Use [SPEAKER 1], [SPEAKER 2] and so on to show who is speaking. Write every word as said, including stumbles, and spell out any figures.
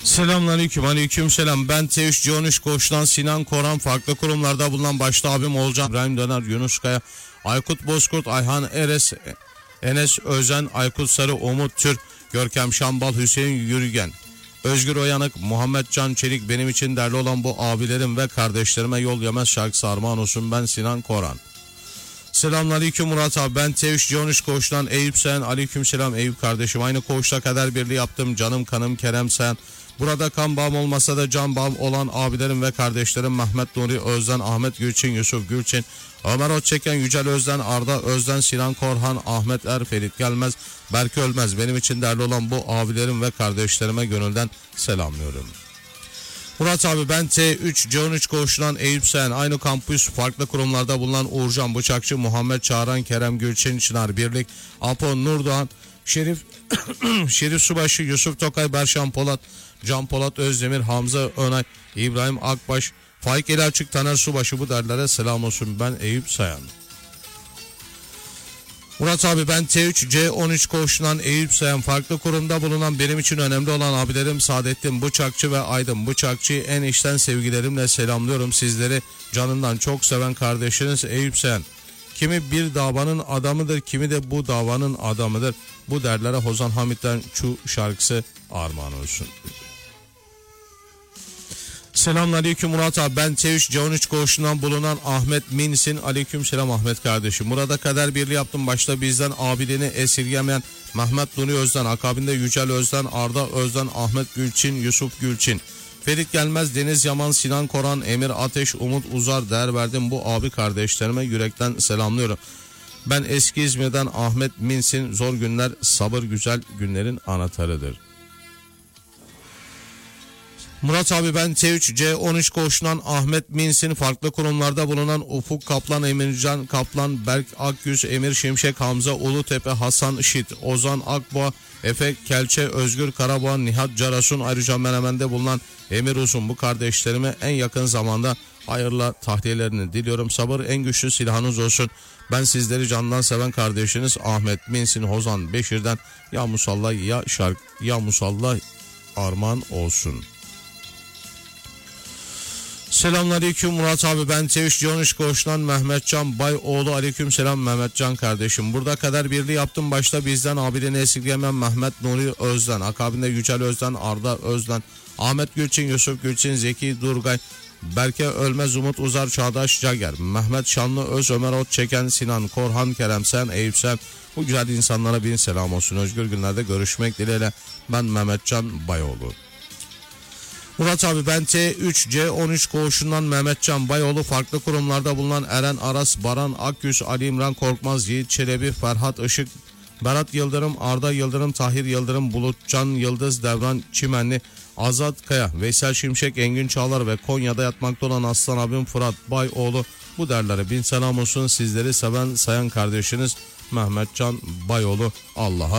[SPEAKER 1] Selamünaleyküm, aleyküm selam. Ben T üç C on üç Koç'tan Sinan Koran, farklı kurumlarda bulunan başta abim Olcan, İbrahim Döner, Yunus Kaya, Aykut Bozkurt, Ayhan Eres, Enes Özen, Aykut Sarı, Umut Tür, Görkem Şambal, Hüseyin Yürügen, Özgür Oyanık, Muhammed Can Çelik, benim için değerli olan bu abilerim ve kardeşlerime yol yemez şarkısı armağan olsun. Ben Sinan Koran. Selamünaleyküm Murat abi, ben T üç C on üç Koç'tan Eyüp Sen. Aleyküm selam Eyüp kardeşim, aynı koğuşta kader birliği yaptım canım kanım Kerem Sen. Burada kan bağım olmasa da can bağım olan abilerim ve kardeşlerim Mehmet Nuri Özden, Ahmet Gülçin, Yusuf Gülçin, Ömer Otçeken, Yücel Özden, Arda Özden, Sinan Korhan, Ahmet Er, Ferit Gelmez, Berke Ölmez, benim için değerli olan bu abilerim ve kardeşlerime gönülden selamlıyorum. Murat abi, ben T üç C on üç Koğuş'tan Eyüp Sen, aynı kampüs farklı kurumlarda bulunan Uğurcan Bıçakçı, Muhammed Çağran, Kerem Gülçin, Çınar Birlik, Apo Nurdoğan, Şerif Şerif Subaşı, Yusuf Tokay, Berşan Polat, Can Polat Özdemir, Hamza Önay, İbrahim Akbaş, Faik Eli Açık, Taner Subaşı, bu derlere selam olsun. Ben Eyüp Sayan. Murat abi, ben T üç C on üç Koğuş'tan Eyüp Sayan, farklı kurumda bulunan benim için önemli olan abilerim Saadettin Bıçakçı ve Aydın Bıçakçı'yı en içten sevgilerimle selamlıyorum. Sizleri canından çok seven kardeşiniz Eyüp Sayan. Kimi bir davanın adamıdır, kimi de bu davanın adamıdır. Bu derlere Hozan Hamit'ten şu şarkısı armağan olsun. Selamünaleyküm Murat abi, ben T üç C on üç Koğuş'undan bulunan Ahmet Minsin. Aleyküm selam Ahmet kardeşim. Burada kader birliği yaptım, başta bizden abiliğini esirgemeyen Mehmet Nuri Özden, akabinde Yücel Özden, Arda Özden, Ahmet Gülçin, Yusuf Gülçin, Ferit Gelmez, Deniz Yaman, Sinan Koran, Emir Ateş, Umut Uzar, değer verdim bu abi kardeşlerime yürekten selamlıyorum. Ben eski İzmir'den Ahmet Minsin. Zor günler sabır güzel günlerin anahtarıdır. Murat abi, ben T üç C on üç Koğuş'tan Ahmet Minsin, farklı kurumlarda bulunan Ufuk Kaplan, Emircan Kaplan, Berk Akgüz, Emir Şimşek, Hamza Ulutepe, Hasan Şit, Ozan Akboğa, Efe Kelçe, Özgür Karaboğa, Nihat Carasun, ayrıca Menemen'de bulunan Emir Uzun, bu kardeşlerime en yakın zamanda hayırla tahliyelerini diliyorum. Sabır en güçlü silahınız olsun. Ben sizleri candan seven kardeşiniz Ahmet Minsin, Hozan Beşir'den ya musalla ya şark ya musalla armağan olsun. Selamünaleyküm Murat abi, ben T üç C on üç Koğuş'tan Mehmetcan Bayoğlu. Aleyküm selam Mehmetcan kardeşim. Burada kader birliği yaptım, başta bizden abilerini esirgemeyen Mehmet Nuri Özden, akabinde Yücel Özden, Arda Özden, Ahmet Gülçin, Yusuf Gülçin, Zeki Durgay, Berke Ölmez, Umut Uzar, Çağdaş Cager, Mehmet Şanlı Öz, Ömer Otçeken, Sinan Korhan, Kerem Sen, Eyüp Sen, bu güzel insanlara bin selam olsun. Özgür günlerde görüşmek dileğiyle, ben Mehmetcan Bayoğlu. Murat abi, ben T üç C on üç Koğuş'undan Mehmetcan Bayoğlu, farklı kurumlarda bulunan Eren Aras, Baran Akyüz, Ali İmran Korkmaz, Yiğit Çelebi, Ferhat Işık, Berat Yıldırım, Arda Yıldırım, Tahir Yıldırım, Bulutcan Yıldız, Devran Çimenli, Azat Kaya, Veysel Şimşek, Engin Çağlar ve Konya'da yatmakta olan aslan abim Fırat Bayoğlu, bu derlere bin selam olsun. Sizleri seven sayan kardeşiniz Mehmetcan Bayoğlu. Allah'a